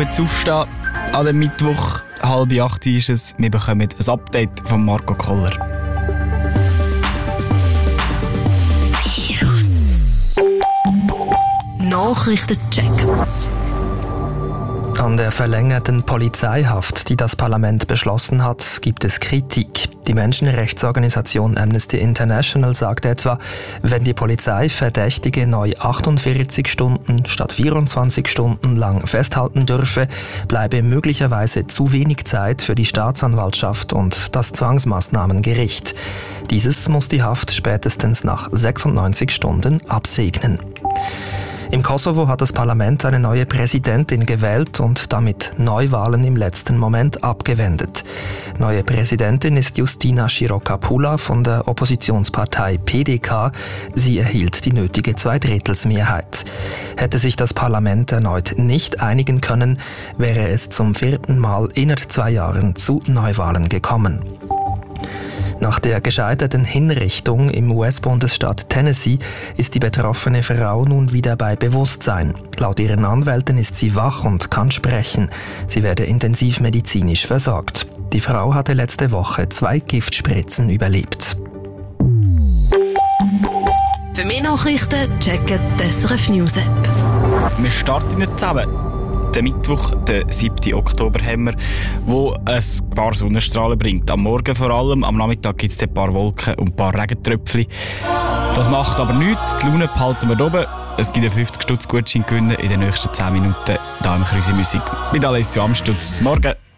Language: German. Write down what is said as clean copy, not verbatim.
jetzt aufstehen. An dem Mittwoch, 7:30 ist es. Wir bekommen ein Update von Marco Koller. Nachrichtencheck. An der verlängerten Polizeihaft, die das Parlament beschlossen hat, gibt es Kritik. Die Menschenrechtsorganisation Amnesty International sagt etwa, wenn die Polizei Verdächtige neu 48 Stunden statt 24 Stunden lang festhalten dürfe, bleibe möglicherweise zu wenig Zeit für die Staatsanwaltschaft und das Zwangsmaßnahmengericht. Dieses muss die Haft spätestens nach 96 Stunden absegnen. Im Kosovo hat das Parlament eine neue Präsidentin gewählt und damit Neuwahlen im letzten Moment abgewendet. Neue Präsidentin ist Justina Širokapula von der Oppositionspartei PDK. Sie erhielt die nötige Zweidrittelsmehrheit. Hätte sich das Parlament erneut nicht einigen können, wäre es zum 4. Mal innerhalb 2 Jahren zu Neuwahlen gekommen. Nach der gescheiterten Hinrichtung im US-Bundesstaat Tennessee ist die betroffene Frau nun wieder bei Bewusstsein. Laut ihren Anwälten ist sie wach und kann sprechen. Sie werde intensivmedizinisch versorgt. Die Frau hatte letzte Woche 2 Giftspritzen überlebt. Für mehr Nachrichten checken die SRF News App. Wir starten nicht zusammen. Den Mittwoch, den 7. Oktober, haben wir, wo ein paar Sonnenstrahlen bringt. Am Morgen vor allem, am Nachmittag gibt es ein paar Wolken und ein paar Regentröpfchen. Das macht aber nichts, die Laune behalten wir oben. Es gibt einen 50 Stutz Gutschein gewinnen in den nächsten 10 Minuten hier im Krüsi Musik. Mit Alessio Amstutz. Morgen!